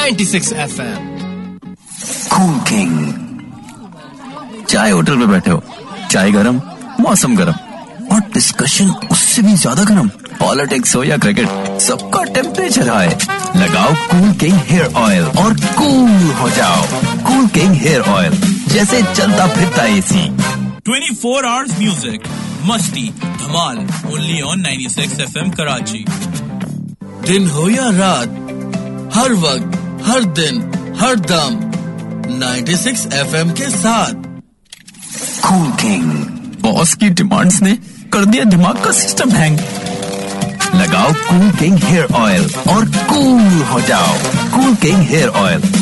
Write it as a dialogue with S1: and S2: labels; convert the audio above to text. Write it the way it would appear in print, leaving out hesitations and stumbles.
S1: 96 FM।
S2: Cool king. चाय hotel में बैठे हो, चाय गरम, मौसम गरम और डिस्कशन उससे भी ज्यादा गरम। पॉलिटिक्स हो या क्रिकेट, सबका टेम्परेचर हाई। लगाओ कूल किंग हेयर ऑयल और कूल हो जाओ। कूल किंग हेयर ऑयल, जैसे चलता फिरता एसी।
S3: 24 hours music, मस्ती, धमाल, only on 96 FM कराची।
S1: दिन हो या रात, हर वक्त, हर दिन, हर दम 96 FM के साथ।
S2: Cool king.
S4: बॉस की डिमांड्स ने कर दिया दिमाग का सिस्टम हैंग।
S2: लगाओ कूल किंग हेयर ऑयल और कूल हो जाओ। Cool king hair oil,